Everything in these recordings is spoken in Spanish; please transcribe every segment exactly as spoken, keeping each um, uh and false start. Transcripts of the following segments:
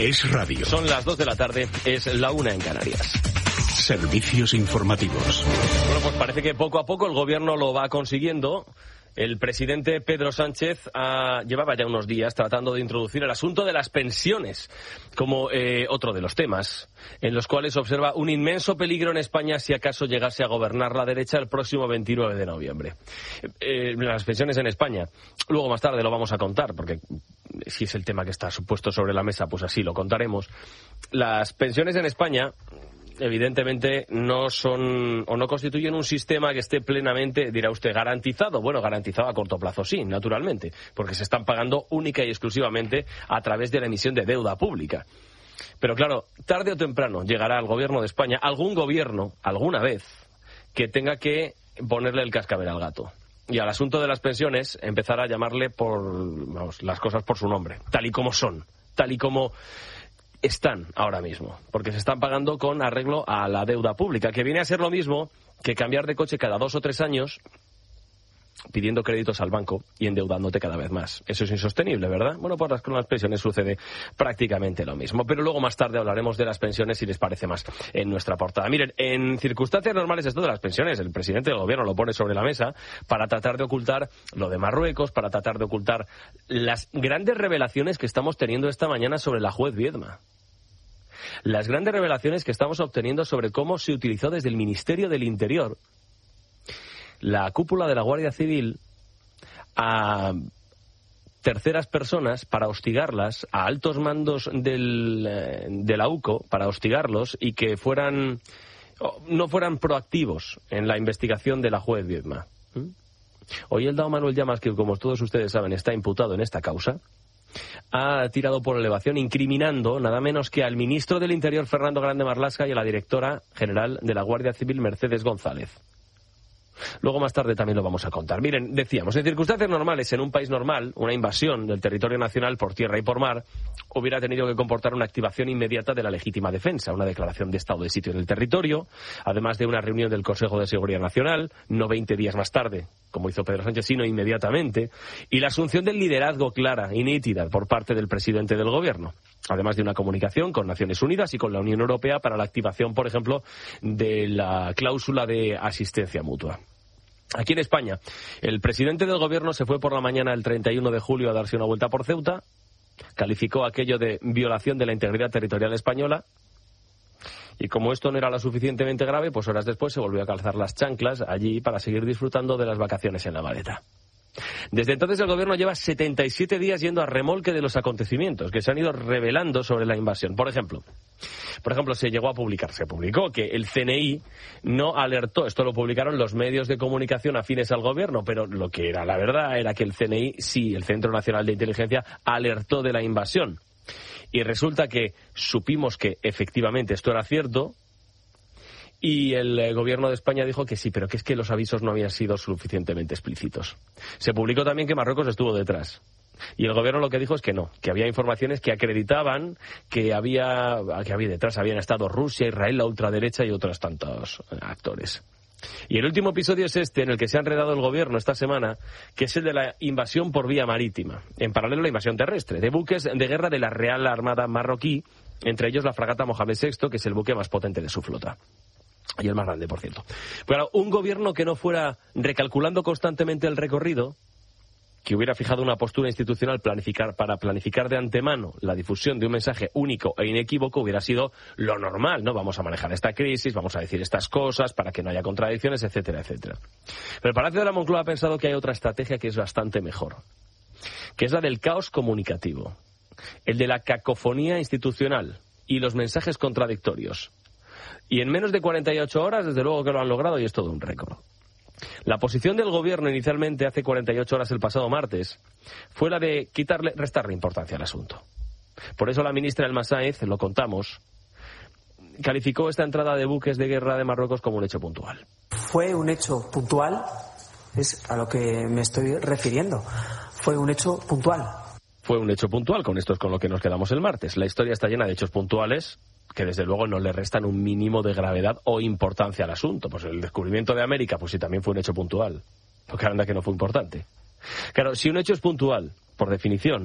Es radio. Son las dos de la tarde, es la una en Canarias. Servicios informativos. Bueno, pues parece que poco a poco el gobierno lo va consiguiendo. El presidente Pedro Sánchez ah, llevaba ya unos días tratando de introducir el asunto de las pensiones como eh, otro de los temas en los cuales observa un inmenso peligro en España si acaso llegase a gobernar la derecha el próximo veintinueve de noviembre. Eh, las pensiones en España, luego más tarde lo vamos a contar, porque si es el tema que está supuesto sobre la mesa, pues así lo contaremos. Las pensiones en España evidentemente no son o no constituyen un sistema que esté plenamente, dirá usted, garantizado. Bueno, garantizado a corto plazo sí, naturalmente, porque se están pagando única y exclusivamente a través de la emisión de deuda pública. Pero claro, tarde o temprano llegará al gobierno de España algún gobierno, alguna vez, que tenga que ponerle el cascabel al gato. Y al asunto de las pensiones empezará a llamarle por, vamos, las cosas por su nombre, tal y como son, tal y como están ahora mismo, porque se están pagando con arreglo a la deuda pública, que viene a ser lo mismo que cambiar de coche cada dos o tres años pidiendo créditos al banco y endeudándote cada vez más. Eso es insostenible, ¿verdad? Bueno, pues con las pensiones sucede prácticamente lo mismo. Pero luego más tarde hablaremos de las pensiones, si les parece más, en nuestra portada. Miren, en circunstancias normales esto de las pensiones, el presidente del gobierno lo pone sobre la mesa para tratar de ocultar lo de Marruecos, para tratar de ocultar las grandes revelaciones que estamos teniendo esta mañana sobre la juez Viedma. Las grandes revelaciones que estamos obteniendo sobre cómo se utilizó desde el Ministerio del Interior la cúpula de la Guardia Civil a terceras personas para hostigarlas, a altos mandos del, de la U C O para hostigarlos y que fueran no fueran proactivos en la investigación de la juez Viedma. Hoy el Dao Manuel Llamas, que como todos ustedes saben está imputado en esta causa, ha tirado por elevación incriminando nada menos que al ministro del Interior Fernando Grande Marlaska y a la directora general de la Guardia Civil Mercedes González. Luego más tarde también lo vamos a contar. Miren, decíamos, en circunstancias normales, en un país normal, una invasión del territorio nacional por tierra y por mar hubiera tenido que comportar una activación inmediata de la legítima defensa, una declaración de estado de sitio en el territorio, además de una reunión del Consejo de Seguridad Nacional, no veinte días más tarde, como hizo Pedro Sánchez, sino inmediatamente, y la asunción del liderazgo clara y nítida por parte del presidente del gobierno, además de una comunicación con Naciones Unidas y con la Unión Europea para la activación, por ejemplo, de la cláusula de asistencia mutua. Aquí en España, el presidente del gobierno se fue por la mañana del treinta y uno de julio a darse una vuelta por Ceuta, calificó aquello de violación de la integridad territorial española, y como esto no era lo suficientemente grave, pues horas después se volvió a calzar las chanclas allí para seguir disfrutando de las vacaciones en la maleta. Desde entonces el gobierno lleva setenta y siete días yendo a remolque de los acontecimientos que se han ido revelando sobre la invasión. Por ejemplo, por ejemplo, se llegó a publicar, se publicó que el C N I no alertó, esto lo publicaron los medios de comunicación afines al gobierno, pero lo que era la verdad era que el C N I, sí, el Centro Nacional de Inteligencia, alertó de la invasión. Y resulta que supimos que efectivamente esto era cierto, y el eh, gobierno de España dijo que sí, pero que es que los avisos no habían sido suficientemente explícitos. Se publicó también que Marruecos estuvo detrás. Y el gobierno lo que dijo es que no, que había informaciones que acreditaban que había, que había detrás habían estado Rusia, Israel, la ultraderecha y otros tantos actores. Y el último episodio es este, en el que se ha enredado el gobierno esta semana, que es el de la invasión por vía marítima. En paralelo a la invasión terrestre, de buques de guerra de la Real Armada marroquí, entre ellos la fragata Mohamed sexto, que es el buque más potente de su flota. Y el más grande, por cierto. Pero un gobierno que no fuera recalculando constantemente el recorrido, que hubiera fijado una postura institucional planificar, para planificar de antemano la difusión de un mensaje único e inequívoco, hubiera sido lo normal, ¿no? Vamos a manejar esta crisis, vamos a decir estas cosas para que no haya contradicciones, etcétera, etcétera. Pero el Palacio de la Moncloa ha pensado que hay otra estrategia que es bastante mejor, que es la del caos comunicativo, el de la cacofonía institucional y los mensajes contradictorios. Y en menos de cuarenta y ocho horas, desde luego que lo han logrado y es todo un récord. La posición del gobierno inicialmente, hace cuarenta y ocho horas el pasado martes, fue la de quitarle, restarle importancia al asunto. Por eso la ministra Elma Sáenz, lo contamos, calificó esta entrada de buques de guerra de Marruecos como un hecho puntual. Fue un hecho puntual, es a lo que me estoy refiriendo. Fue un hecho puntual. Fue un hecho puntual, con esto es con lo que nos quedamos el martes. La historia está llena de hechos puntuales que desde luego no le restan un mínimo de gravedad o importancia al asunto. Pues el descubrimiento de América, pues sí, también fue un hecho puntual. Porque anda que no fue importante. Claro, si un hecho es puntual, por definición,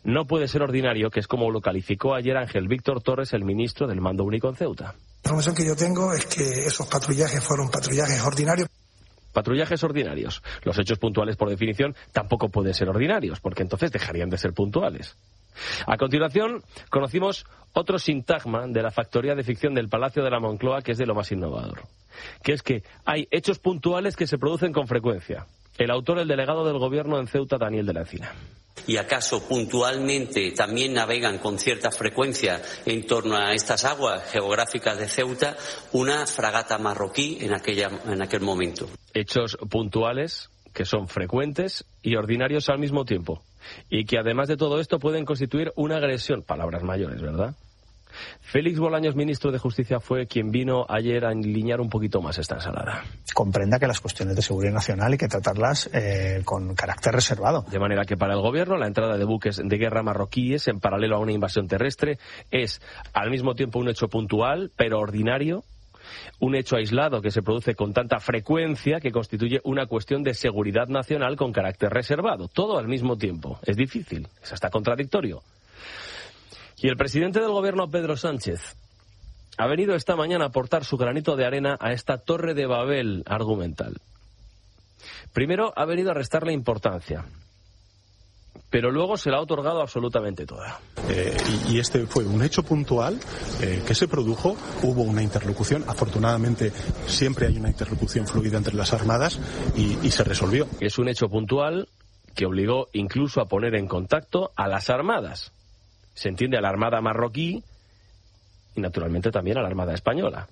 no puede ser ordinario, que es como lo calificó ayer Ángel Víctor Torres, el ministro del Mando Único en Ceuta. La información que yo tengo es que esos patrullajes fueron patrullajes ordinarios. Patrullajes ordinarios. Los hechos puntuales, por definición, tampoco pueden ser ordinarios, porque entonces dejarían de ser puntuales. A continuación, conocimos otro sintagma de la factoría de ficción del Palacio de la Moncloa, que es de lo más innovador, que es que hay hechos puntuales que se producen con frecuencia. El autor, el delegado del Gobierno en Ceuta, Daniel de la Encina. ¿Y acaso puntualmente también navegan con cierta frecuencia en torno a estas aguas geográficas de Ceuta una fragata marroquí en, aquella, en aquel momento? Hechos puntuales que son frecuentes y ordinarios al mismo tiempo, y que además de todo esto pueden constituir una agresión. Palabras mayores, ¿verdad? Félix Bolaños, ministro de Justicia, fue quien vino ayer a enliñar un poquito más esta ensalada. Comprenda que las cuestiones de seguridad nacional hay que tratarlas eh, con carácter reservado. De manera que para el Gobierno la entrada de buques de guerra marroquíes en paralelo a una invasión terrestre es al mismo tiempo un hecho puntual, pero ordinario, un hecho aislado que se produce con tanta frecuencia que constituye una cuestión de seguridad nacional con carácter reservado. Todo al mismo tiempo. Es difícil, es hasta contradictorio. Y el presidente del Gobierno, Pedro Sánchez, ha venido esta mañana a aportar su granito de arena a esta torre de Babel argumental. Primero ha venido a restarle importancia, pero luego se la ha otorgado absolutamente toda. Eh, y, y este fue un hecho puntual eh, que se produjo, hubo una interlocución, afortunadamente siempre hay una interlocución fluida entre las armadas y, y se resolvió. Es un hecho puntual que obligó incluso a poner en contacto a las armadas. Se entiende a la Armada marroquí y naturalmente también a la Armada española.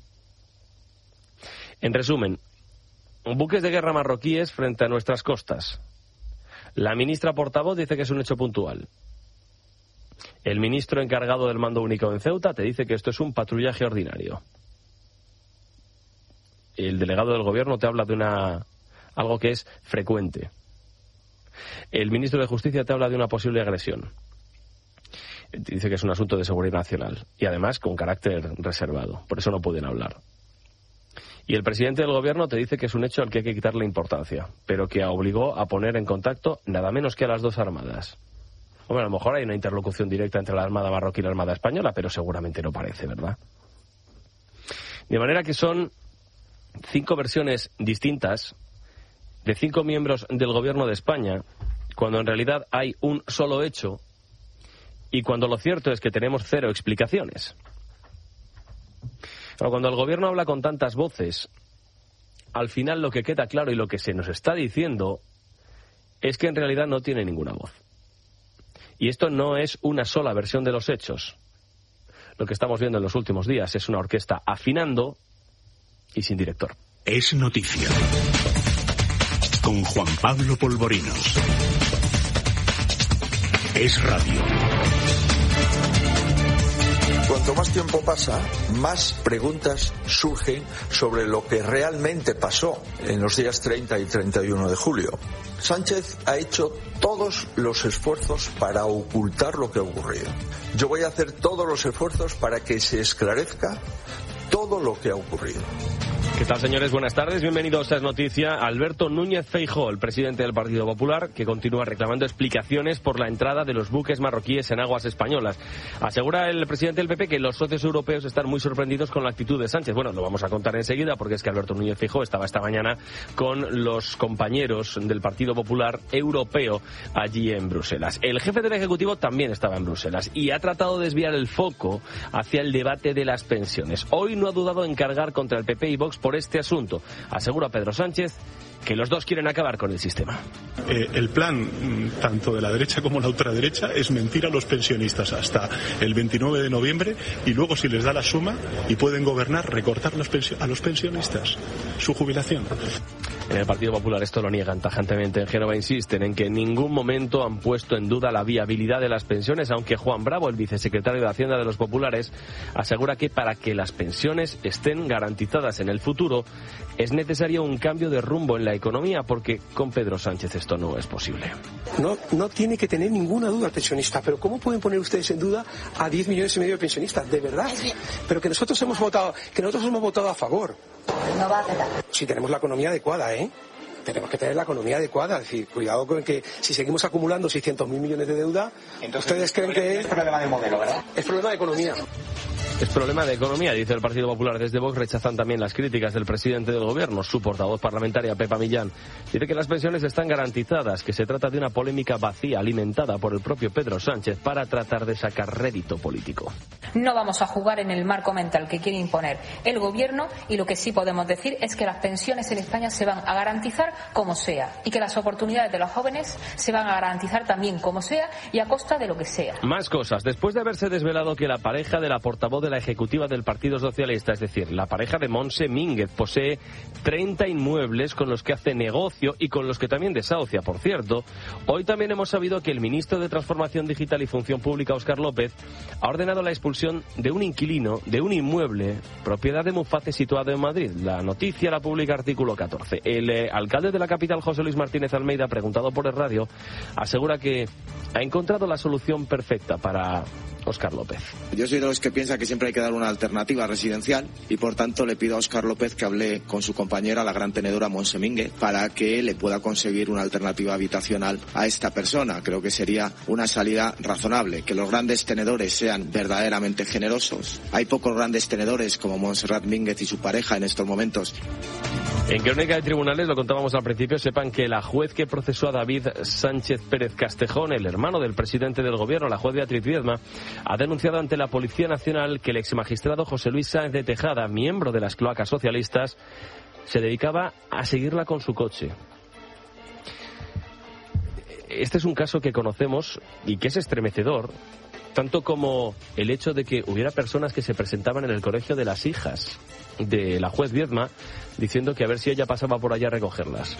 En resumen, buques de guerra marroquíes frente a nuestras costas. La ministra portavoz dice que es un hecho puntual. El ministro encargado del Mando Único en Ceuta te dice que esto es un patrullaje ordinario. El delegado del Gobierno te habla de una algo que es frecuente. El ministro de Justicia te habla de una posible agresión. Dice que es un asunto de seguridad nacional y además con carácter reservado, por eso no pueden hablar. Y el presidente del Gobierno te dice que es un hecho al que hay que quitarle importancia, pero que obligó a poner en contacto nada menos que a las dos armadas. Hombre, a lo mejor hay una interlocución directa entre la Armada marroquí y la Armada española, pero seguramente no parece, ¿verdad? De manera que son cinco versiones distintas de cinco miembros del Gobierno de España, cuando en realidad hay un solo hecho. Y cuando lo cierto es que tenemos cero explicaciones. Pero cuando el Gobierno habla con tantas voces, al final lo que queda claro y lo que se nos está diciendo es que en realidad no tiene ninguna voz. Y esto no es una sola versión de los hechos. Lo que estamos viendo en los últimos días es una orquesta afinando y sin director. Es noticia. Con Juan Pablo Polvorinos. Es radio. Cuanto más tiempo pasa, más preguntas surgen sobre lo que realmente pasó en los días treinta y treinta y uno de julio. Sánchez ha hecho todos los esfuerzos para ocultar lo que ha ocurrido. Yo voy a hacer todos los esfuerzos para que se esclarezca todo lo que ha ocurrido. ¿Qué tal, señores? Buenas tardes. Bienvenidos a Es Noticia. Alberto Núñez Feijóo, el presidente del Partido Popular, que continúa reclamando explicaciones por la entrada de los buques marroquíes en aguas españolas. Asegura el presidente del P P que los socios europeos están muy sorprendidos con la actitud de Sánchez. Bueno, lo vamos a contar enseguida porque es que Alberto Núñez Feijóo estaba esta mañana con los compañeros del Partido Popular Europeo allí en Bruselas. El jefe del Ejecutivo también estaba en Bruselas y ha tratado de desviar el foco hacia el debate de las pensiones. Hoy no ha dudado en cargar contra el P P y Vox por este asunto. Asegura Pedro Sánchez que los dos quieren acabar con el sistema. Eh, el plan, tanto de la derecha como la ultraderecha, es mentir a los pensionistas hasta el veintinueve de noviembre y luego, si les da la suma y pueden gobernar, recortar los pensio- a los pensionistas su jubilación. En el Partido Popular esto lo niegan tajantemente. En Génova insisten en que en ningún momento han puesto en duda la viabilidad de las pensiones, aunque Juan Bravo, el vicesecretario de Hacienda de los Populares, asegura que para que las pensiones estén garantizadas en el futuro es necesario un cambio de rumbo en la economía, porque con Pedro Sánchez esto no es posible. No, no tiene que tener ninguna duda el pensionista, pero ¿cómo pueden poner ustedes en duda a diez millones y medio de pensionistas? De verdad. Pero que nosotros hemos votado, que nosotros hemos votado a favor. No va a quedar. Si tenemos la economía adecuada, ¿eh? tenemos que tener la economía adecuada. Es decir, cuidado con que si seguimos acumulando seiscientos mil millones de deuda, entonces ustedes creen que es problema de modelo, ¿verdad? Es problema de economía. Es problema de economía, dice el Partido Popular. Desde Vox rechazan también las críticas del presidente del gobierno. Su portavoz parlamentaria, Pepa Millán, dice que las pensiones están garantizadas, que se trata de una polémica vacía alimentada por el propio Pedro Sánchez para tratar de sacar rédito político. No vamos a jugar en el marco mental que quiere imponer el gobierno, y lo que sí podemos decir es que las pensiones en España se van a garantizar como sea, y que las oportunidades de los jóvenes se van a garantizar también como sea y a costa de lo que sea. Más cosas. Después de haberse desvelado que la pareja de la portavoz de la ejecutiva del Partido Socialista, es decir, la pareja de Montse Mínguez, posee treinta inmuebles con los que hace negocio y con los que también desahucia, por cierto, hoy también hemos sabido que el ministro de Transformación Digital y Función Pública, Óscar López, ha ordenado la expulsión de un inquilino de un inmueble propiedad de Muface situado en Madrid. La noticia la publica Artículo catorce. El eh, alcalde de la capital, José Luis Martínez Almeida, preguntado por el radio, asegura que ha encontrado la solución perfecta para Óscar López. Yo soy de los que piensa que siempre hay que dar una alternativa residencial y por tanto le pido a Óscar López que hable con su compañera, la gran tenedora Montse Mínguez, para que le pueda conseguir una alternativa habitacional a esta persona. Creo que sería una salida razonable, que los grandes tenedores sean verdaderamente generosos. Hay pocos grandes tenedores como Montserrat Mínguez y su pareja en estos momentos. En Crónica de Tribunales, lo contábamos al principio, sepan que la juez que procesó a David Sánchez Pérez Castejón, el hermano del presidente del gobierno, la juez Beatriz Viedma, ha denunciado ante la Policía Nacional que el exmagistrado José Luis Sáenz de Tejada, miembro de las cloacas socialistas, se dedicaba a seguirla con su coche. Este es un caso que conocemos y que es estremecedor, tanto como el hecho de que hubiera personas que se presentaban en el colegio de las hijas de la juez Viedma diciendo que a ver si ella pasaba por allá a recogerlas.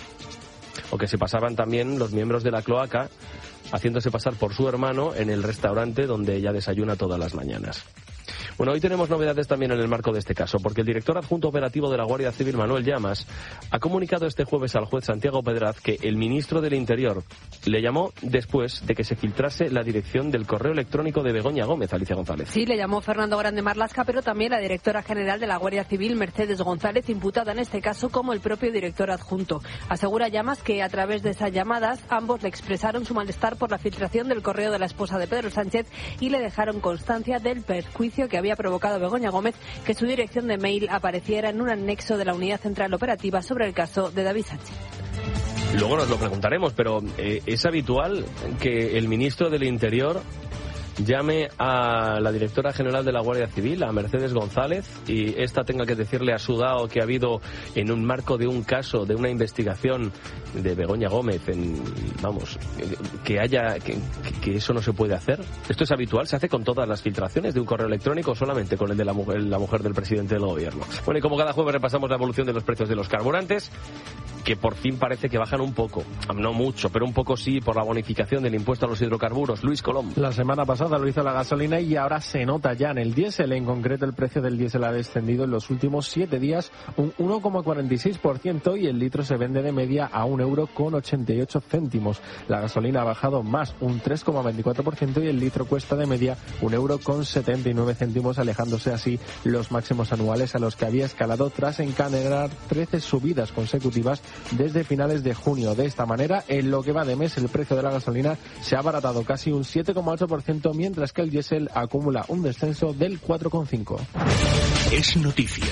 O que se pasaban también los miembros de la cloaca haciéndose pasar por su hermano en el restaurante donde ella desayuna todas las mañanas. Bueno, hoy tenemos novedades también en el marco de este caso, porque el director adjunto operativo de la Guardia Civil, Manuel Llamas, ha comunicado este jueves al juez Santiago Pedraz que el ministro del Interior le llamó después de que se filtrase la dirección del correo electrónico de Begoña Gómez. Alicia González. Sí, le llamó Fernando Grande Marlaska, pero también la directora general de la Guardia Civil, Mercedes González, imputada en este caso como el propio director adjunto. Asegura Llamas que a través de esas llamadas ambos le expresaron su malestar por la filtración del correo de la esposa de Pedro Sánchez y le dejaron constancia del perjuicio que había provocado Begoña Gómez que su dirección de mail apareciera en un anexo de la Unidad Central Operativa sobre el caso de David Sánchez. Luego nos lo preguntaremos, pero eh, ¿es habitual que el ministro del Interior llame a la directora general de la Guardia Civil, a Mercedes González, y esta tenga que decirle a su D A O que ha habido en un marco de un caso, de una investigación de Begoña Gómez, en, vamos, que haya que, que eso no se puede hacer? ¿Esto es habitual? ¿Se hace con todas las filtraciones de un correo electrónico o solamente con el de la mujer, la mujer del presidente del gobierno? Bueno, y como cada jueves repasamos la evolución de los precios de los carburantes, que por fin parece que bajan un poco, no mucho, pero un poco sí, por la bonificación del impuesto a los hidrocarburos. Luis Colom. La semana pasada lo hizo la gasolina y ahora se nota ya en el diésel. En concreto, el precio del diésel ha descendido en los últimos siete días un uno coma cuarenta y seis por ciento y el litro se vende de media a un euro con ochenta y ocho céntimos. La gasolina ha bajado más, un tres coma veinticuatro por ciento, y el litro cuesta de media un euro con setenta y nueve céntimos, alejándose así los máximos anuales a los que había escalado tras encadenar trece subidas consecutivas desde finales de junio. De esta manera, en lo que va de mes, el precio de la gasolina se ha abaratado casi un siete coma ocho por ciento, mientras que el diésel acumula un descenso del cuatro coma cinco por ciento. Es noticia.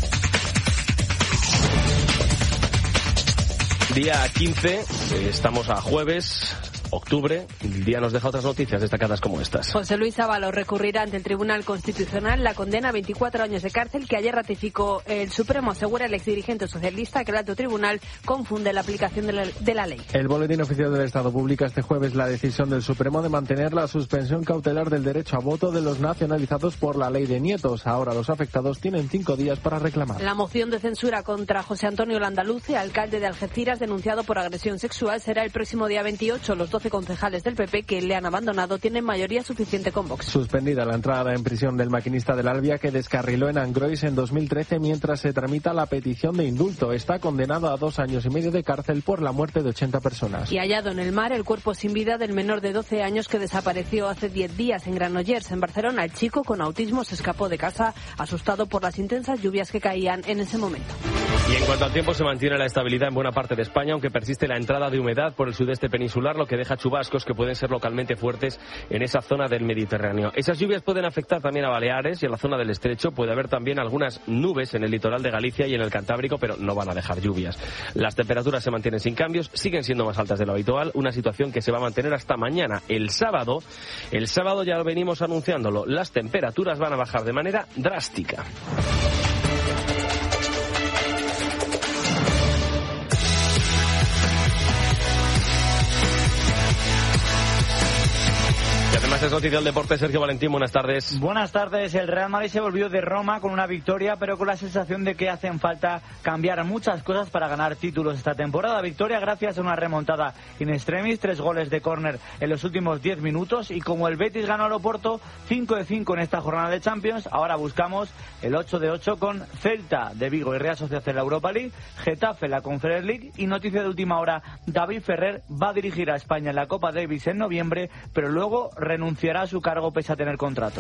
Día quince, estamos a jueves, octubre. El día nos deja otras noticias destacadas como estas. José Luis Ábalos recurrirá ante el Tribunal Constitucional la condena a veinticuatro años de cárcel que ayer ratificó el Supremo. Asegura el exdirigente socialista que el alto tribunal confunde la aplicación de la, de la ley. El Boletín Oficial del Estado publica este jueves la decisión del Supremo de mantener la suspensión cautelar del derecho a voto de los nacionalizados por la ley de nietos. Ahora los afectados tienen cinco días para reclamar. La moción de censura contra José Antonio Landaluce, alcalde de Algeciras, denunciado por agresión sexual, será el próximo día veintiocho. Los doce doce concejales del P P que le han abandonado tienen mayoría suficiente con Vox. Suspendida la entrada en prisión del maquinista del Albia que descarriló en Angrois en dos mil trece mientras se tramita la petición de indulto. Está condenado a dos años y medio de cárcel por la muerte de ochenta personas. Y hallado en el mar el cuerpo sin vida del menor de doce años que desapareció hace diez días en Granollers, en Barcelona. El chico con autismo se escapó de casa asustado por las intensas lluvias que caían en ese momento. Y en cuanto al tiempo, se mantiene la estabilidad en buena parte de España, aunque persiste la entrada de humedad por el sudeste peninsular, lo que deja chubascos que pueden ser localmente fuertes en esa zona del Mediterráneo. Esas lluvias pueden afectar también a Baleares y a la zona del Estrecho. Puede haber también algunas nubes en el litoral de Galicia y en el Cantábrico, pero no van a dejar lluvias. Las temperaturas se mantienen sin cambios, siguen siendo más altas de lo habitual, una situación que se va a mantener hasta mañana. El sábado, el sábado ya lo venimos anunciándolo, las temperaturas van a bajar de manera drástica. Además es noticia del deporte. Sergio Valentín, buenas tardes. Buenas tardes. El Real Madrid se volvió de Roma con una victoria, pero con la sensación de que hacen falta cambiar muchas cosas para ganar títulos esta temporada. Victoria gracias a una remontada in extremis, tres goles de córner en los últimos diez minutos, y como el Betis ganó al Oporto cinco de cinco en esta jornada de Champions, ahora buscamos el ocho de ocho con Celta de Vigo y Real Sociedad en la Europa League, Getafe en la Conference League, y noticia de última hora, David Ferrer va a dirigir a España en la Copa Davis en noviembre, pero luego renunciará a su cargo pese a tener contrato.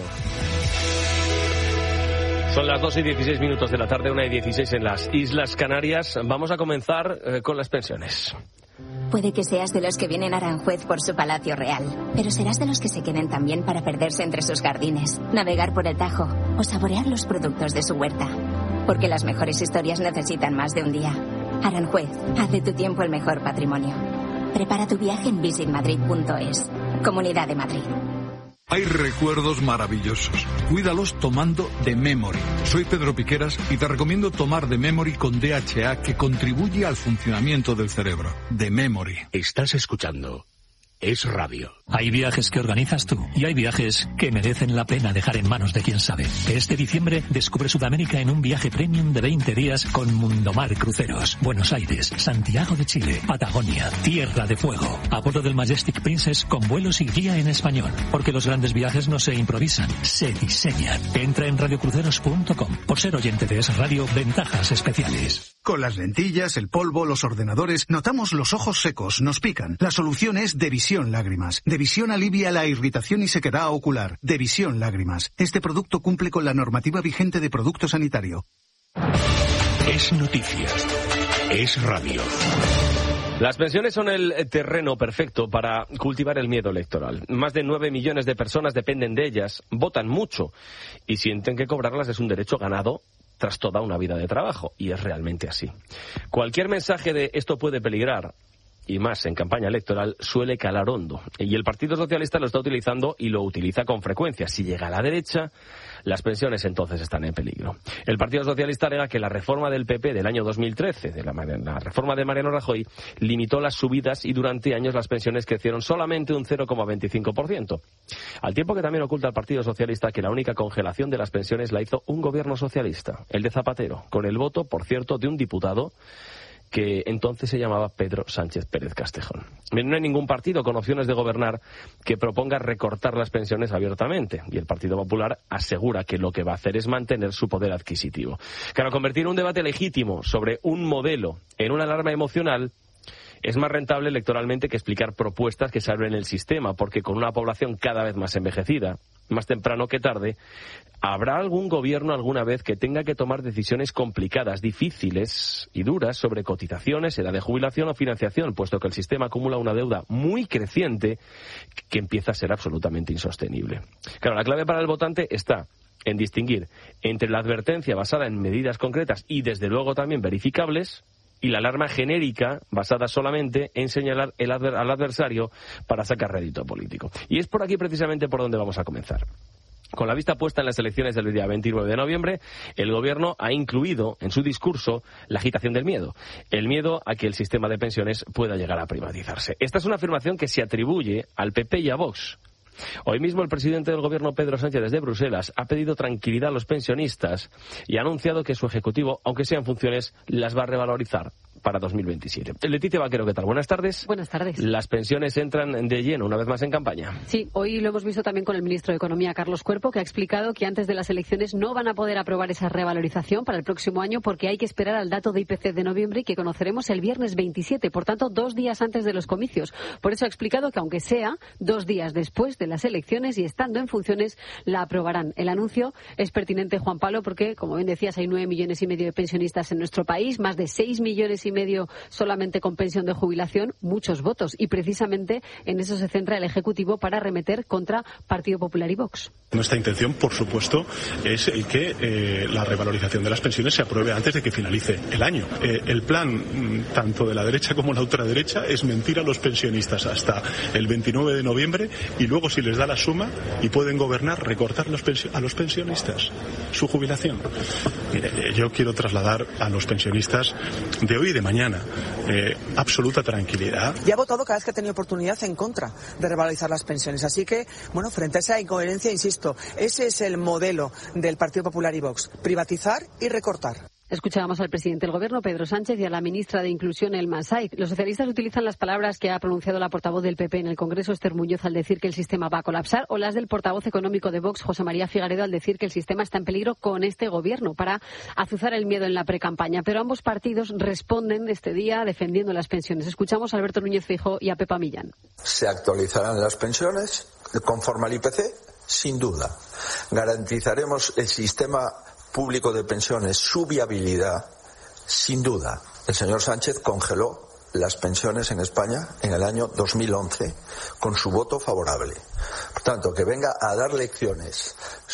Son las dos y dieciséis minutos de la tarde, una y dieciséis en las Islas Canarias. Vamos a comenzar eh, con las pensiones. Puede que seas de los que vienen a Aranjuez por su palacio real, pero serás de los que se queden también para perderse entre sus jardines, navegar por el Tajo o saborear los productos de su huerta. Porque las mejores historias necesitan más de un día. Aranjuez, haz de tu tiempo el mejor patrimonio. Prepara tu viaje en visit madrid punto es. Comunidad de Madrid. Hay recuerdos maravillosos. Cuídalos tomando The Memory. Soy Pedro Piqueras y te recomiendo tomar The Memory con D H A, que contribuye al funcionamiento del cerebro. The Memory. Estás escuchando Es Radio. Hay viajes que organizas tú y hay viajes que merecen la pena dejar en manos de quien sabe. Este diciembre descubre Sudamérica en un viaje premium de veinte días con Mundomar Cruceros. Buenos Aires, Santiago de Chile, Patagonia, Tierra de Fuego. A bordo del Majestic Princess con vuelos y guía en español. Porque los grandes viajes no se improvisan, se diseñan. Entra en radio cruceros punto com. Por ser oyente de Es Radio, ventajas especiales. Con las lentillas, el polvo, los ordenadores, notamos los ojos secos, nos pican. La solución es Devisión Lágrimas. Devisión alivia la irritación y sequedad ocular. Devisión Lágrimas. Este producto cumple con la normativa vigente de producto sanitario. Es noticia. Es radio. Las pensiones son el terreno perfecto para cultivar el miedo electoral. Más de nueve millones de personas dependen de ellas, votan mucho y sienten que cobrarlas es un derecho ganado tras toda una vida de trabajo. Y es realmente así. Cualquier mensaje de esto puede peligrar, y más en campaña electoral, suele calar hondo. Y el Partido Socialista lo está utilizando y lo utiliza con frecuencia. Si llega a la derecha, las pensiones entonces están en peligro. El Partido Socialista alega que la reforma del P P del año dos mil trece, de la, la reforma de Mariano Rajoy, limitó las subidas y durante años las pensiones crecieron solamente un cero coma veinticinco por ciento. Al tiempo que también oculta el Partido Socialista que la única congelación de las pensiones la hizo un gobierno socialista, el de Zapatero, con el voto, por cierto, de un diputado que entonces se llamaba Pedro Sánchez Pérez Castejón. No hay ningún partido con opciones de gobernar que proponga recortar las pensiones abiertamente, y el Partido Popular asegura que lo que va a hacer es mantener su poder adquisitivo. Claro, convertir un debate legítimo sobre un modelo en una alarma emocional es más rentable electoralmente que explicar propuestas que salven el sistema, porque con una población cada vez más envejecida, más temprano que tarde, habrá algún gobierno alguna vez que tenga que tomar decisiones complicadas, difíciles y duras sobre cotizaciones, edad de jubilación o financiación, puesto que el sistema acumula una deuda muy creciente que empieza a ser absolutamente insostenible. Claro, la clave para el votante está en distinguir entre la advertencia basada en medidas concretas y desde luego también verificables, y la alarma genérica basada solamente en señalar el adver- al adversario para sacar rédito político. Y es por aquí precisamente por donde vamos a comenzar. Con la vista puesta en las elecciones del día veintinueve de noviembre, el Gobierno ha incluido en su discurso la agitación del miedo. El miedo a que el sistema de pensiones pueda llegar a privatizarse. Esta es una afirmación que se atribuye al P P y a Vox. Hoy mismo el presidente del Gobierno, Pedro Sánchez, desde Bruselas, ha pedido tranquilidad a los pensionistas y ha anunciado que su ejecutivo, aunque sea en funciones, las va a revalorizar para dos mil veintisiete. Leticia Vaquero, ¿qué tal? Buenas tardes. Buenas tardes. Las pensiones entran de lleno una vez más en campaña. Sí, hoy lo hemos visto también con el ministro de Economía, Carlos Cuerpo, que ha explicado que antes de las elecciones no van a poder aprobar esa revalorización para el próximo año porque hay que esperar al dato de I P C de noviembre y que conoceremos el viernes veintisiete, por tanto, dos días antes de los comicios. Por eso ha explicado que aunque sea dos días después de las elecciones y estando en funciones, la aprobarán. El anuncio es pertinente, Juan Pablo, porque, como bien decías, hay nueve millones y medio de pensionistas en nuestro país, más de seis millones y medio solamente con pensión de jubilación, muchos votos. Y precisamente en eso se centra el Ejecutivo para arremeter contra Partido Popular y Vox. Nuestra intención, por supuesto, es el que eh, la revalorización de las pensiones se apruebe antes de que finalice el año. Eh, el plan, tanto de la derecha como la ultraderecha, es mentir a los pensionistas hasta el veintinueve de noviembre y luego, si les da la suma y pueden gobernar, recortar los pensio- a los pensionistas su jubilación. Mire, yo quiero trasladar a los pensionistas de hoy y de mañana eh, absoluta tranquilidad. Y ha votado cada vez que ha tenido oportunidad en contra de revalorizar las pensiones. Así que, bueno, frente a esa incoherencia, insisto, ese es el modelo del Partido Popular y Vox: privatizar y recortar. Escuchábamos al presidente del Gobierno, Pedro Sánchez, y a la ministra de Inclusión, Elma Said. Los socialistas utilizan las palabras que ha pronunciado la portavoz del P P en el Congreso, Esther Muñoz, al decir que el sistema va a colapsar, o las del portavoz económico de Vox, José María Figaredo, al decir que el sistema está en peligro con este Gobierno, para azuzar el miedo en la precampaña. Pero ambos partidos responden este día defendiendo las pensiones. Escuchamos a Alberto Núñez Feijóo y a Pepa Millán. ¿Se actualizarán las pensiones conforme al I P C? Sin duda. ¿Garantizaremos el sistema público de pensiones, su viabilidad? Sin duda. El señor Sánchez congeló las pensiones en España en el año dos mil once con su voto favorable. Por tanto, que venga a dar lecciones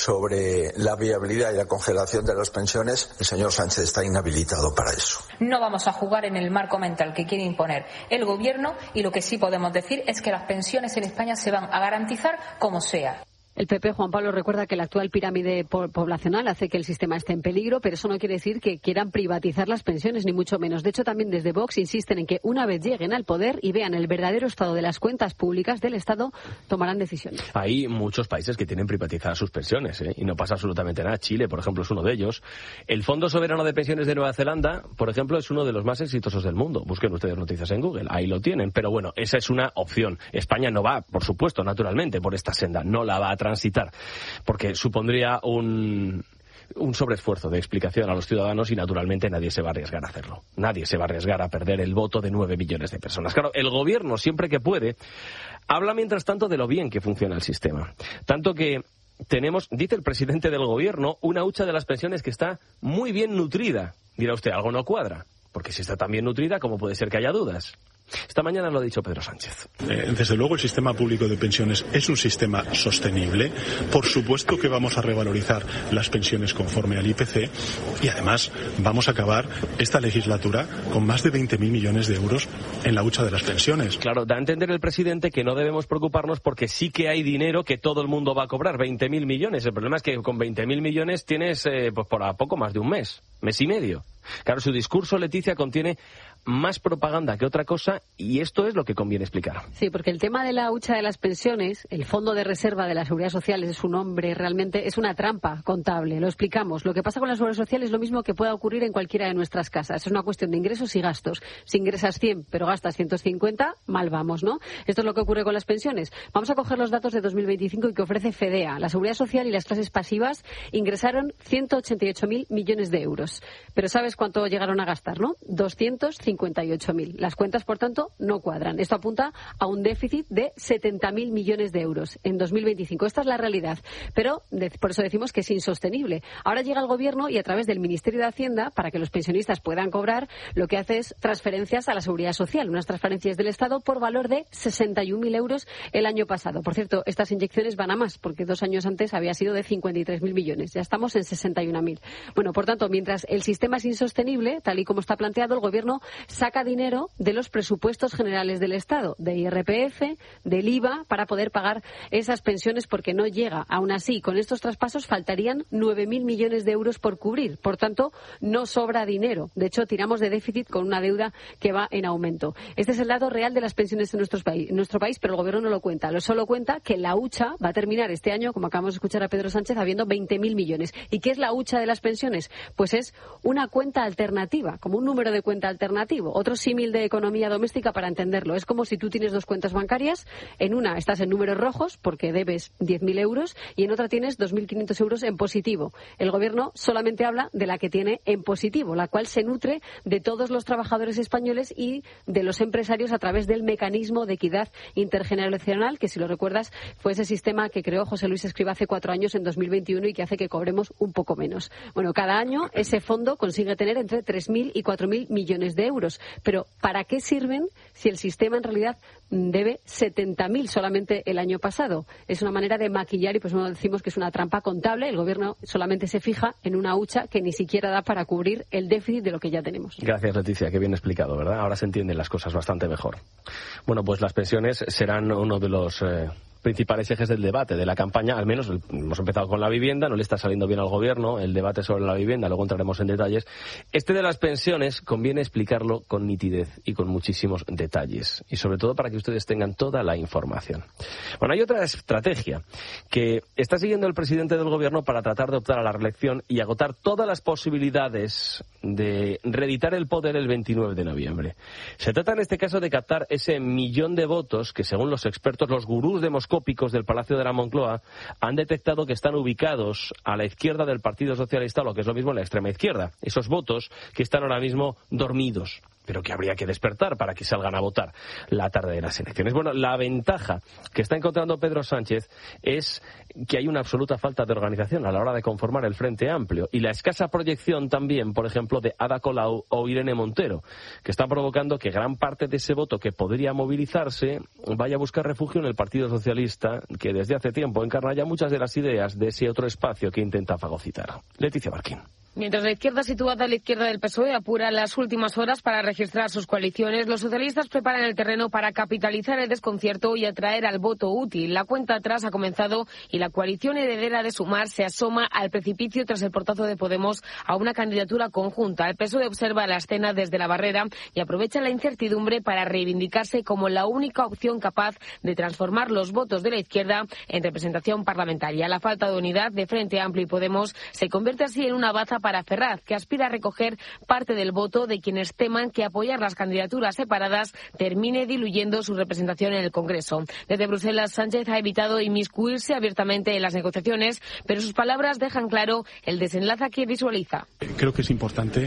sobre la viabilidad y la congelación de las pensiones, el señor Sánchez está inhabilitado para eso. No vamos a jugar en el marco mental que quiere imponer el Gobierno y lo que sí podemos decir es que las pensiones en España se van a garantizar como sea. El P P, Juan Pablo, recuerda que la actual pirámide poblacional hace que el sistema esté en peligro, pero eso no quiere decir que quieran privatizar las pensiones, ni mucho menos. De hecho, también desde Vox insisten en que una vez lleguen al poder y vean el verdadero estado de las cuentas públicas del Estado, tomarán decisiones. Hay muchos países que tienen privatizadas sus pensiones, ¿eh? Y no pasa absolutamente nada. Chile, por ejemplo, es uno de ellos. El Fondo Soberano de Pensiones de Nueva Zelanda, por ejemplo, es uno de los más exitosos del mundo. Busquen ustedes noticias en Google, ahí lo tienen. Pero bueno, esa es una opción. España no va, por supuesto, naturalmente, por esta senda. No la va a transitar, porque supondría un, un sobreesfuerzo de explicación a los ciudadanos y naturalmente nadie se va a arriesgar a hacerlo. Nadie se va a arriesgar a perder el voto de nueve millones de personas. Claro, el Gobierno, siempre que puede, habla mientras tanto de lo bien que funciona el sistema. Tanto que tenemos, dice el presidente del Gobierno, una hucha de las pensiones que está muy bien nutrida. Dirá usted, algo no cuadra, porque si está tan bien nutrida, ¿cómo puede ser que haya dudas? Esta mañana lo ha dicho Pedro Sánchez. Eh, desde luego el sistema público de pensiones es un sistema sostenible. Por supuesto que vamos a revalorizar las pensiones conforme al I P C y además vamos a acabar esta legislatura con más de veinte mil millones de euros en la hucha de las pensiones. Claro, da a entender el presidente que no debemos preocuparnos porque sí que hay dinero que todo el mundo va a cobrar, veinte mil millones. El problema es que con veinte mil millones tienes eh, pues por a poco más de un mes, mes y medio. Claro, su discurso, Leticia, contiene más propaganda que otra cosa y esto es lo que conviene explicar. Sí, porque el tema de la hucha de las pensiones, el Fondo de Reserva de la Seguridad Social es su nombre, realmente es una trampa contable, lo explicamos. Lo que pasa con la Seguridad Social es lo mismo que pueda ocurrir en cualquiera de nuestras casas. Es una cuestión de ingresos y gastos. Si ingresas cien pero gastas ciento cincuenta, mal vamos, ¿no? Esto es lo que ocurre con las pensiones. Vamos a coger los datos de dos mil veinticinco y que ofrece FEDEA. La Seguridad Social y las clases pasivas ingresaron ciento ochenta y ocho mil millones de euros. Pero ¿sabes cuánto llegaron a gastar, no? doscientos cincuenta y ocho mil. Las cuentas, por tanto, no cuadran. Esto apunta a un déficit de setenta mil millones de euros en dos mil veinticinco. Esta es la realidad. Pero de, por eso decimos que es insostenible. Ahora llega el Gobierno y a través del Ministerio de Hacienda, para que los pensionistas puedan cobrar, lo que hace es transferencias a la Seguridad Social. Unas transferencias del Estado por valor de sesenta y un mil euros el año pasado. Por cierto, estas inyecciones van a más, porque dos años antes había sido de cincuenta y tres mil millones. Ya estamos en sesenta y un mil. Bueno, por tanto, mientras el sistema es insostenible, tal y como está planteado, el Gobierno saca dinero de los presupuestos generales del Estado, de I R P F, del I V A, para poder pagar esas pensiones porque no llega. Aún así, con estos traspasos faltarían nueve mil millones de euros por cubrir. Por tanto, no sobra dinero. De hecho, tiramos de déficit con una deuda que va en aumento. Este es el dato real de las pensiones en nuestro país, en nuestro país, pero el Gobierno no lo cuenta. Lo solo cuenta que la hucha va a terminar este año, como acabamos de escuchar a Pedro Sánchez, habiendo veinte mil millones. ¿Y qué es la hucha de las pensiones? Pues es una cuenta alternativa, como un número de cuenta alternativa negativo. Otro símil de economía doméstica para entenderlo. Es como si tú tienes dos cuentas bancarias. En una estás en números rojos porque debes diez mil euros y en otra tienes dos mil quinientos euros en positivo. El Gobierno solamente habla de la que tiene en positivo, la cual se nutre de todos los trabajadores españoles y de los empresarios a través del mecanismo de equidad intergeneracional, que si lo recuerdas fue ese sistema que creó José Luis Escrivá hace cuatro años en dos mil veintiuno y que hace que cobremos un poco menos. Bueno, cada año ese fondo consigue tener entre tres mil y cuatro mil millones de euros. Pero ¿para qué sirven si el sistema en realidad debe setenta mil solamente el año pasado? Es una manera de maquillar y pues no decimos que es una trampa contable. El Gobierno solamente se fija en una hucha que ni siquiera da para cubrir el déficit de lo que ya tenemos. Gracias, Leticia, que bien explicado, ¿verdad? Ahora se entienden las cosas bastante mejor. Bueno, pues las pensiones serán uno de los eh, principales ejes del debate, de la campaña. Al menos hemos empezado con la vivienda, no le está saliendo bien al Gobierno el debate sobre la vivienda, luego entraremos en detalles. Este de las pensiones conviene explicarlo con nitidez y con muchísimos detalles, y sobre todo para que ustedes tengan toda la información. Bueno, hay otra estrategia que está siguiendo el presidente del Gobierno para tratar de optar a la reelección y agotar todas las posibilidades de reeditar el poder el veintinueve de noviembre. Se trata en este caso de captar ese millón de votos que, según los expertos, los gurús demoscópicos del Palacio de la Moncloa han detectado que están ubicados a la izquierda del Partido Socialista, o lo que es lo mismo, en la extrema izquierda. Esos votos que están ahora mismo dormidos, pero que habría que despertar para que salgan a votar la tarde de las elecciones. Bueno, la ventaja que está encontrando Pedro Sánchez es que hay una absoluta falta de organización a la hora de conformar el Frente Amplio, y la escasa proyección también, por ejemplo, de Ada Colau o Irene Montero, que está provocando que gran parte de ese voto que podría movilizarse vaya a buscar refugio en el Partido Socialista, que desde hace tiempo encarna ya muchas de las ideas de ese otro espacio que intenta fagocitar. Leticia Barquín. Mientras la izquierda situada a la izquierda del P S O E apura las últimas horas para registrar sus coaliciones, los socialistas preparan el terreno para capitalizar el desconcierto y atraer al voto útil. La cuenta atrás ha comenzado y la coalición heredera de Sumar se asoma al precipicio tras el portazo de Podemos a una candidatura conjunta. El P S O E observa la escena desde la barrera y aprovecha la incertidumbre para reivindicarse como la única opción capaz de transformar los votos de la izquierda en representación parlamentaria. La falta de unidad de Frente Amplio y Podemos se convierte así en una baza para Ferraz, que aspira a recoger parte del voto de quienes teman que apoyar las candidaturas separadas termine diluyendo su representación en el Congreso. Desde Bruselas, Sánchez ha evitado inmiscuirse abiertamente en las negociaciones, pero sus palabras dejan claro el desenlace que visualiza. Creo que es importante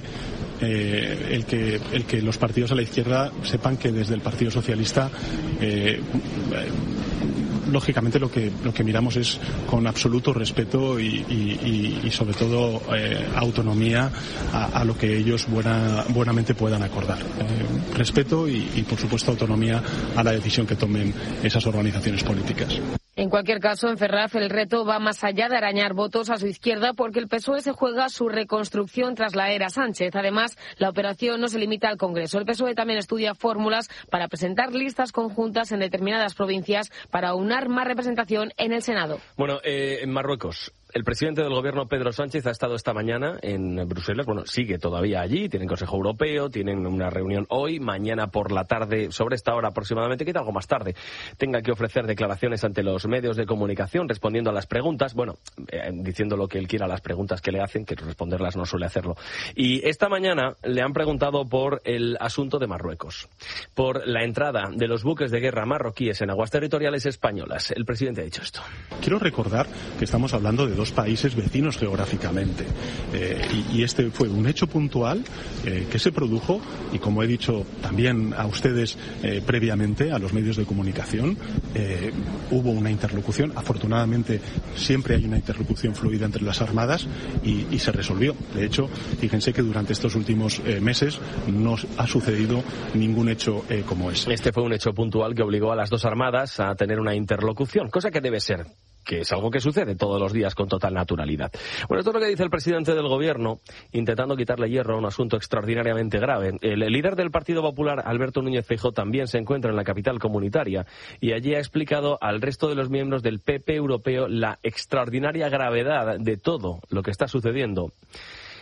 eh, el que el que los partidos a la izquierda sepan que desde el Partido Socialista eh, eh, lógicamente lo que lo que miramos es con absoluto respeto y, y, y, y sobre todo eh, autonomía a, a lo que ellos buena, buenamente puedan acordar. Eh, respeto y, y por supuesto autonomía a la decisión que tomen esas organizaciones políticas. En cualquier caso, en Ferraz el reto va más allá de arañar votos a su izquierda, porque el P S O E se juega su reconstrucción tras la era Sánchez. Además, la operación no se limita al Congreso. El P S O E también estudia fórmulas para presentar listas conjuntas en determinadas provincias para aunar más representación en el Senado. Bueno, eh, en Marruecos, el presidente del Gobierno, Pedro Sánchez, ha estado esta mañana en Bruselas. Bueno, sigue todavía allí, tienen Consejo Europeo, tienen una reunión hoy, mañana por la tarde, sobre esta hora aproximadamente, quizá algo más tarde, tenga que ofrecer declaraciones ante los medios de comunicación, respondiendo a las preguntas, bueno, eh, diciendo lo que él quiera a las preguntas que le hacen, que responderlas no suele hacerlo. Y esta mañana le han preguntado por el asunto de Marruecos, por la entrada de los buques de guerra marroquíes en aguas territoriales españolas. El presidente ha dicho esto. Quiero recordar que estamos hablando de dos países vecinos geográficamente eh, y, y este fue un hecho puntual eh, que se produjo, y como he dicho también a ustedes eh, previamente, a los medios de comunicación, eh, hubo una interlocución. Afortunadamente siempre hay una interlocución fluida entre las armadas y, y se resolvió. De hecho, fíjense que durante estos últimos eh, meses no ha sucedido ningún hecho eh, como ese. Este fue un hecho puntual que obligó a las dos armadas a tener una interlocución, cosa que debe ser, que es algo que sucede todos los días con total naturalidad. Bueno, esto es lo que dice el presidente del Gobierno, intentando quitarle hierro a un asunto extraordinariamente grave. El, el líder del Partido Popular, Alberto Núñez Feijóo, también se encuentra en la capital comunitaria y allí ha explicado al resto de los miembros del P P europeo la extraordinaria gravedad de todo lo que está sucediendo.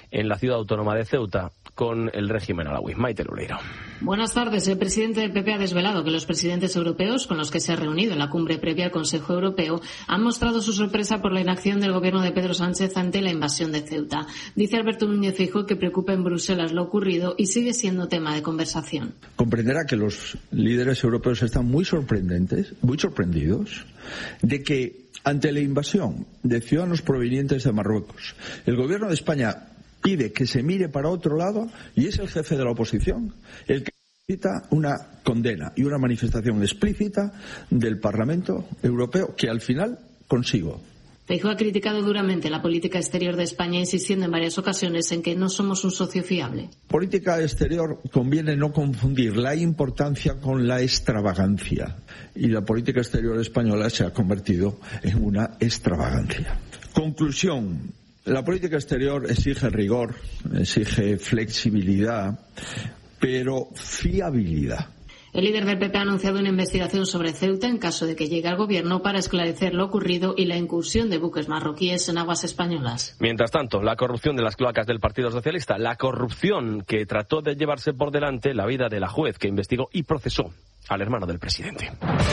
en la ciudad autónoma de Ceuta con el régimen alawí. Maite Luleiro. Buenas tardes. El presidente del P P ha desvelado que los presidentes europeos con los que se ha reunido en la cumbre previa al Consejo Europeo han mostrado su sorpresa por la inacción del gobierno de Pedro Sánchez ante la invasión de Ceuta. Dice Alberto Núñez Feijóo que preocupa en Bruselas lo ocurrido y sigue siendo tema de conversación. Comprenderá que los líderes europeos están muy sorprendentes, muy sorprendidos de que ante la invasión de ciudadanos provenientes de Marruecos, el gobierno de España pide que se mire para otro lado y es el jefe de la oposición el que necesita una condena y una manifestación explícita del Parlamento Europeo que al final consigo. Feijóo ha criticado duramente la política exterior de España, insistiendo en varias ocasiones en que no somos un socio fiable. Política exterior conviene no confundir la importancia con la extravagancia. Y la política exterior española se ha convertido en una extravagancia. Conclusión. La política exterior exige rigor, exige flexibilidad, pero fiabilidad. El líder del P P ha anunciado una investigación sobre Ceuta en caso de que llegue al gobierno para esclarecer lo ocurrido y la incursión de buques marroquíes en aguas españolas. Mientras tanto, la corrupción de las cloacas del Partido Socialista, la corrupción que trató de llevarse por delante la vida de la juez que investigó y procesó al hermano del presidente.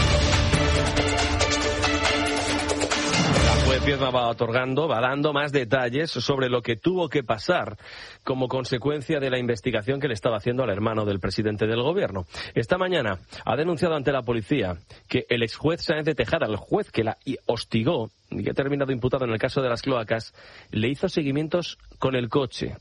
La juez misma va otorgando, va dando más detalles sobre lo que tuvo que pasar como consecuencia de la investigación que le estaba haciendo al hermano del presidente del gobierno. Esta mañana ha denunciado ante la policía que el exjuez Sáenz de Tejada, el juez que la hostigó y que ha terminado imputado en el caso de las cloacas, le hizo seguimientos con el coche.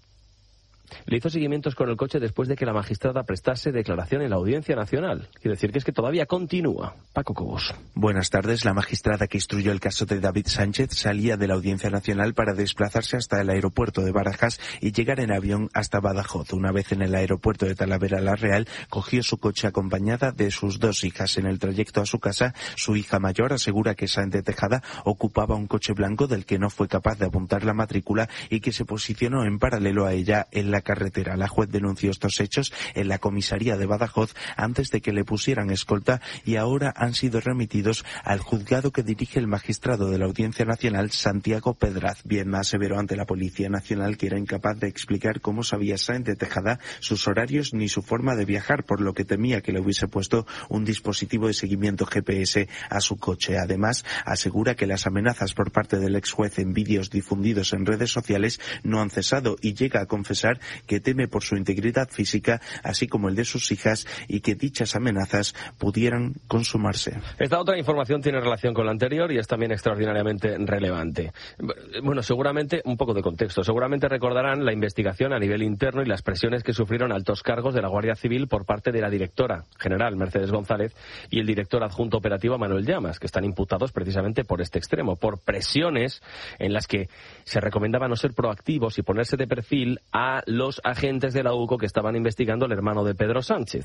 Le hizo seguimientos con el coche después de que la magistrada prestase declaración en la Audiencia Nacional. Quiere decir que es que todavía continúa. Paco Cobos. Buenas tardes. La magistrada que instruyó el caso de David Sánchez salía de la Audiencia Nacional para desplazarse hasta el aeropuerto de Barajas y llegar en avión hasta Badajoz. Una vez en el aeropuerto de Talavera la Real, cogió su coche acompañada de sus dos hijas. En el trayecto a su casa, su hija mayor asegura que Sáenz de Tejada ocupaba un coche blanco del que no fue capaz de apuntar la matrícula y que se posicionó en paralelo a ella en la carretera. La juez denunció estos hechos en la comisaría de Badajoz antes de que le pusieran escolta y ahora han sido remitidos al juzgado que dirige el magistrado de la Audiencia Nacional, Santiago Pedraz. Bien aseveró ante la Policía Nacional que era incapaz de explicar cómo sabía Sáenz de Tejada sus horarios ni su forma de viajar, por lo que temía que le hubiese puesto un dispositivo de seguimiento G P S a su coche. Además, asegura que las amenazas por parte del ex juez en vídeos difundidos en redes sociales no han cesado y llega a confesar que teme por su integridad física, así como el de sus hijas, y que dichas amenazas pudieran consumarse. Esta otra información tiene relación con la anterior y es también extraordinariamente relevante. Bueno, seguramente, un poco de contexto, seguramente recordarán la investigación a nivel interno y las presiones que sufrieron altos cargos de la Guardia Civil por parte de la directora general, Mercedes González, y el director adjunto operativo, Manuel Llamas, que están imputados precisamente por este extremo, por presiones en las que se recomendaba no ser proactivos y ponerse de perfil a los agentes de la U C O que estaban investigando al hermano de Pedro Sánchez.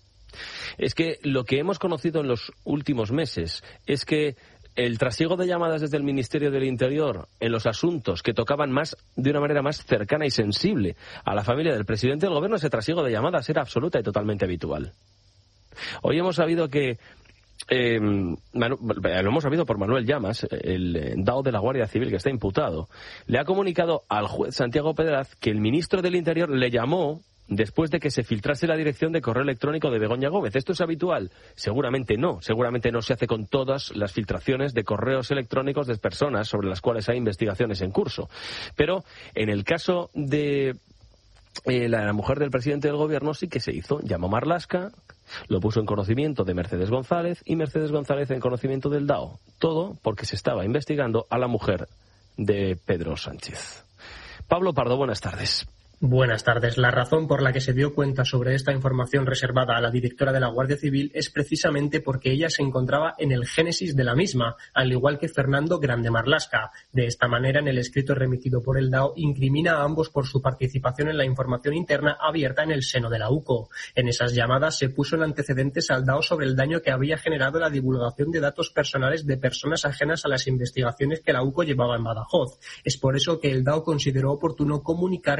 Es que lo que hemos conocido en los últimos meses es que el trasiego de llamadas desde el Ministerio del Interior en los asuntos que tocaban más de una manera más cercana y sensible a la familia del presidente del gobierno, ese trasiego de llamadas era absoluta y totalmente habitual. Hoy hemos sabido que Eh, Manu, lo hemos sabido por Manuel Llamas, el D A O de la Guardia Civil que está imputado, le ha comunicado al juez Santiago Pedraz que el ministro del Interior le llamó después de que se filtrase la dirección de correo electrónico de Begoña Gómez. ¿Esto es habitual? Seguramente no. Seguramente no se hace con todas las filtraciones de correos electrónicos de personas sobre las cuales hay investigaciones en curso. Pero en el caso de eh, la, la mujer del presidente del gobierno sí que se hizo. Llamó Marlaska, lo puso en conocimiento de Mercedes González y Mercedes González en conocimiento del D A O. Todo porque se estaba investigando a la mujer de Pedro Sánchez. Pablo Pardo, buenas tardes. Buenas tardes. La razón por la que se dio cuenta sobre esta información reservada a la directora de la Guardia Civil es precisamente porque ella se encontraba en el génesis de la misma, al igual que Fernando Grande Marlaska. De esta manera, en el escrito remitido por el D A O, incrimina a ambos por su participación en la información interna abierta en el seno de la U C O. En esas llamadas se puso en antecedentes al D A O sobre el daño que había generado la divulgación de datos personales de personas ajenas a las investigaciones que la U C O llevaba en Badajoz. Es por eso que el D A O consideró oportuno comunicar que se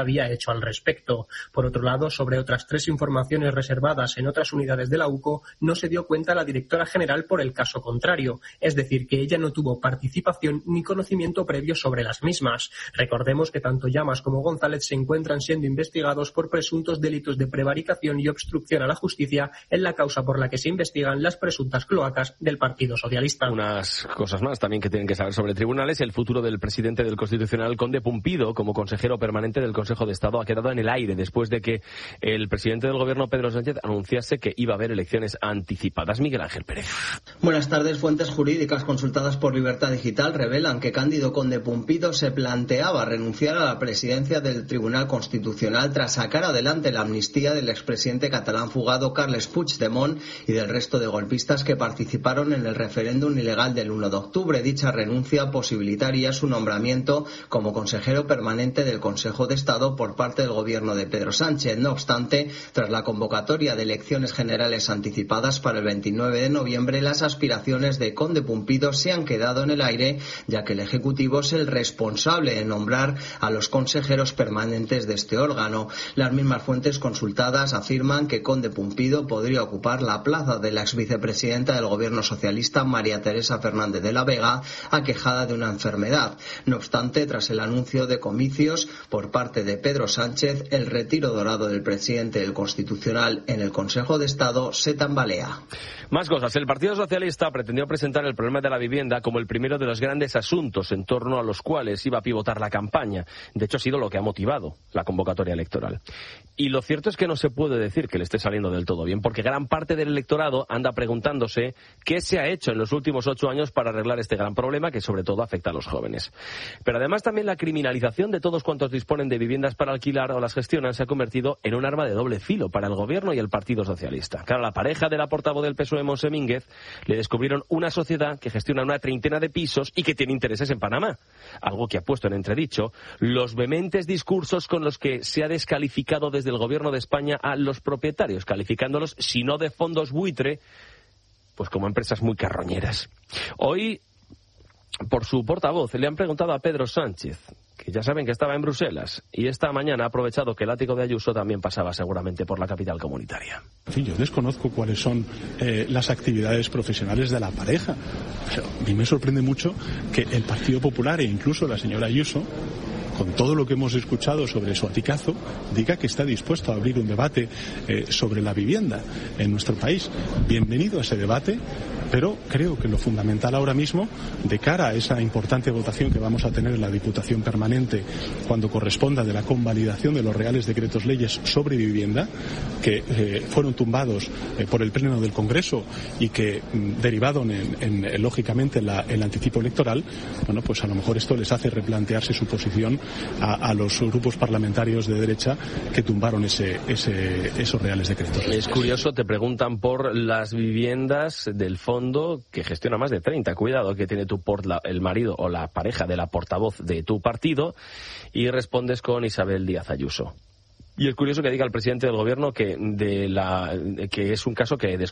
había hecho al respecto. Por otro lado, sobre otras tres informaciones reservadas en otras unidades de la U C O, no se dio cuenta la directora general por el caso contrario, es decir, que ella no tuvo participación ni conocimiento previo sobre las mismas. Recordemos que tanto Llamas como González se encuentran siendo investigados por presuntos delitos de prevaricación y obstrucción a la justicia en la causa por la que se investigan las presuntas cloacas del Partido Socialista. Unas cosas más también que tienen que saber sobre tribunales. El futuro del presidente del Constitucional, Conde Pumpido, como consejero permanente del Consejo de Estado, ha quedado en el aire después de que el presidente del Gobierno, Pedro Sánchez, anunciase que iba a haber elecciones anticipadas. Miguel Ángel Pérez. Buenas tardes. Fuentes jurídicas consultadas por Libertad Digital revelan que Cándido Conde Pumpido se planteaba renunciar a la presidencia del Tribunal Constitucional tras sacar adelante la amnistía del expresidente catalán fugado Carles Puigdemont y del resto de golpistas que participaron en el referéndum ilegal del uno de octubre. Dicha renuncia posibilitaría su nombramiento como consejero permanente del Consejo de Estado por parte del gobierno de Pedro Sánchez. No obstante, tras la convocatoria de elecciones generales anticipadas para el veintinueve de noviembre, las aspiraciones de Conde Pumpido se han quedado en el aire, ya que el Ejecutivo es el responsable de nombrar a los consejeros permanentes de este órgano. Las mismas fuentes consultadas afirman que Conde Pumpido podría ocupar la plaza de la exvicepresidenta del gobierno socialista, María Teresa Fernández de la Vega, aquejada de una enfermedad. No obstante, tras el anuncio de comicios por parte de Pedro Sánchez, el retiro dorado del presidente del Constitucional en el Consejo de Estado se tambalea. Más cosas. El Partido Socialista pretendió presentar el problema de la vivienda como el primero de los grandes asuntos en torno a los cuales iba a pivotar la campaña. De hecho, ha sido lo que ha motivado la convocatoria electoral. Y lo cierto es que no se puede decir que le esté saliendo del todo bien, porque gran parte del electorado anda preguntándose qué se ha hecho en los últimos ocho años para arreglar este gran problema que sobre todo afecta a los jóvenes. Pero además también la criminalización de todos cuantos disponen de viviendas para alquilar o las gestionan se ha convertido en un arma de doble filo para el gobierno y el Partido Socialista. Claro, la pareja de la portavoz del P S O E, Montse Mínguez, le descubrieron una sociedad que gestiona una treintena de pisos y que tiene intereses en Panamá, algo que ha puesto en entredicho los vehementes discursos con los que se ha descalificado desde el gobierno de España a los propietarios, calificándolos, si no de fondos buitre, pues como empresas muy carroñeras. Hoy, por su portavoz, le han preguntado a Pedro Sánchez, que ya saben que estaba en Bruselas, y esta mañana ha aprovechado que el ático de Ayuso también pasaba seguramente por la capital comunitaria. En fin, yo desconozco cuáles son eh, las actividades profesionales de la pareja, pero a mí me sorprende mucho que el Partido Popular e incluso la señora Ayuso, con todo lo que hemos escuchado sobre su aticazo, diga que está dispuesto a abrir un debate eh, sobre la vivienda en nuestro país. Bienvenido a ese debate, pero creo que lo fundamental ahora mismo, de cara a esa importante votación que vamos a tener en la Diputación Permanente cuando corresponda de la convalidación de los reales decretos leyes sobre vivienda, que eh, fueron tumbados eh, por el Pleno del Congreso y que mm, derivaron en, en, en lógicamente en la, el anticipo electoral, bueno, pues a lo mejor esto les hace replantearse su posición A, a los grupos parlamentarios de derecha que tumbaron ese, ese, esos reales decretos. Es curioso, te preguntan por las viviendas del fondo que gestiona más de treinta. Cuidado, que tiene tu por la, el marido o la pareja de la portavoz de tu partido, y respondes con Isabel Díaz Ayuso. Y es curioso que diga el presidente del gobierno que, de la, que es un caso que